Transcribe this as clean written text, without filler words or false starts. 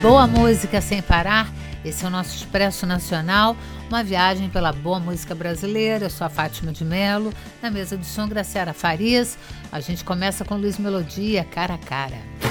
Boa música sem parar, esse é o nosso Expresso Nacional, uma viagem pela boa música brasileira. Eu sou a Fátima de Mello, na mesa de som Graciela Farias. A gente começa com Luiz Melodia, Cara a Cara.